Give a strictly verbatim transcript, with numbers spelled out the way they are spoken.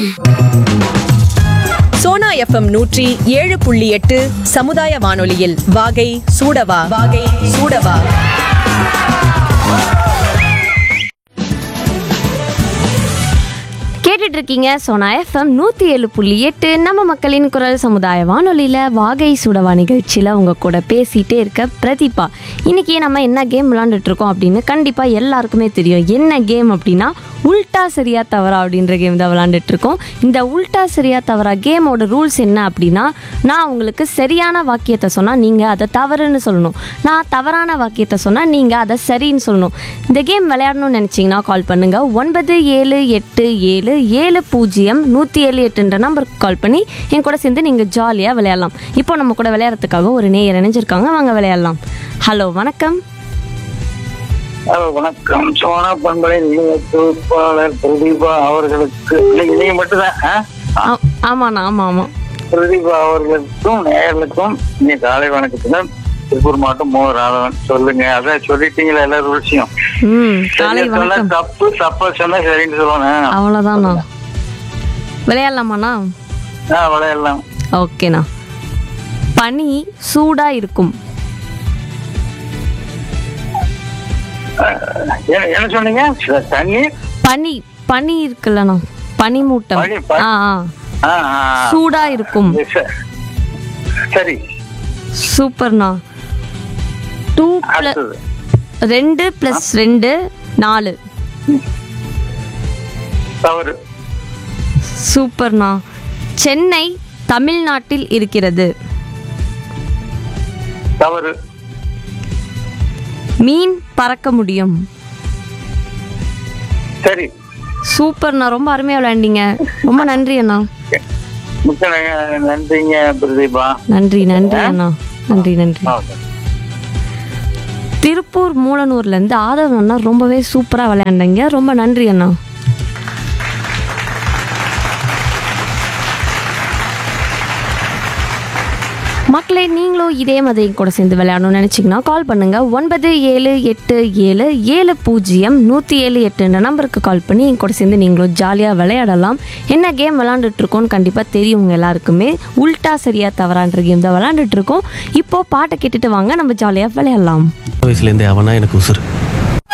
Sona FM நூற்றி ஏழு புள்ளி எட்டு சமுதாய வானொலியில் வாகை சூடவா வாகை சூடவா. கேட்டுட்டு இருக்கீங்க சோனா எஃப்எம் நூற்றி ஏழு புள்ளி எட்டு நம்ம மக்களின் குரல் சமுதாய வானொலியில் வாகை சுடவா நிகழ்ச்சியில் உங்கள் கூட பேசிகிட்டே இருக்க பிரதீபா. இன்றைக்கி நம்ம என்ன கேம் விளாண்டுட்ருக்கோம் அப்படின்னு கண்டிப்பாக எல்லாருக்குமே தெரியும். என்ன கேம் அப்படின்னா உல்டா சரியா தவறா அப்படின்ற கேம் தான் விளாண்டுட்ருக்கோம். இந்த உல்டா சரியா தவறா கேமோட ரூல்ஸ் என்ன அப்படின்னா, நான் உங்களுக்கு சரியான வாக்கியத்தை சொன்னால் நீங்கள் அதை தவறுன்னு சொல்லணும், நான் தவறான வாக்கியத்தை சொன்னால் நீங்கள் அதை சரின்னு சொல்லணும். இந்த கேம் விளையாடணும்னு நினச்சிங்கன்னா கால் பண்ணுங்கள் ஒன்பது ஏழு எட்டு ஏழு ஏழு பூஜ்ஜியம் நூற்றி ஏழு எட்டுன்ற நம்பருக்கு கால் பண்ணி என் கூட சேர்ந்து நீங்கள் ஜாலியாக விளையாடலாம். இப்போ நம்ம கூட விளையாடுறதுக்காக ஒரு நேயர் இணைஞ்சிருக்காங்க, வாங்க விளையாடலாம். ஹலோ வணக்கம். ஹலோ வணக்கம். சோனா பண்பலை தொகுப்பாளர் பிரதீபா அவர்களுக்கு இன்னைக்கு நீங்க மட்டும்தான்? ஆமாண்ணா. ஆமாம் ஆமாம். பிரதீபா அவர்களுக்கும் நேயர்களுக்கும் இன்னைக்கு காலை வணக்கத்துடன் திருப்பூர் மாவட்டம் மோ ராதவன். சொல்லுங்க, அதான் சொல்லிட்டீங்களா எல்லா ரூல்ஸையும்? ம் காலை வணக்கம். தப்பு தப்பா சொன்னா சரின்னு சொல்லணும், அவ்வளோதாண்ணா. விளையாடலாமாண்ணா? ஆ விளையாடலாம். ஓகேண்ணா. பனி சூடாக இருக்கும். என்ன சொன்னீங்க? தண்ணி பனி பனி இருக்குல்லண்ணா, பனிமூட்டம். பனி, பனி. ஆ ஆ சூடா இருக்கும். சரி, சூப்பர்ண்ணா. டூ பிளஸ் ரெண்டு பிளஸ் ரெண்டு நாலு. தவறு. சூப்பர்ண்ணா. சென்னை தமிழ்நாட்டில் இருக்கிறது. தவறு. மீன் பறக்க முடியும். சரி. சூப்பர்ண்ணா, ரொம்ப அருமையா விளையாண்டீங்க. ரொம்ப நன்றி அண்ணா. மிக்க நன்றிங்க பிரதீபா. நன்றி நன்றி அண்ணா. நன்றி நன்றி. திருப்பூர் மூலனூர்ல இருந்து ஆதவன் அண்ணா ரொம்பவே சூப்பரா விளையாண்டீங்க. ரொம்ப நன்றி அண்ணா. மக்களே, நீங்களும் இதே மாதிரி கூட சேர்ந்து விளையாடணும்னு நினச்சிங்கன்னா கால் பண்ணுங்கள் ஒன்பது ஏழு எட்டு ஏழு ஏழு பூஜ்ஜியம் நூற்றி ஏழு எட்டுன்ற நம்பருக்கு கால் பண்ணி என் கூட சேர்ந்து நீங்களும் ஜாலியாக விளையாடலாம். என்ன கேம் விளாண்டுட்ருக்கோன்னு கண்டிப்பாக தெரியும் உங்கள் எல்லாருக்குமே. உல்டா சரியா தவறான்ற கேம் தான் விளாண்டுட்ருக்கோம். இப்போது பாட்டை கேட்டுட்டு வாங்க, நம்ம ஜாலியாக விளையாடலாம். வயசுலேருந்தே அவனா எனக்கு உசுறு.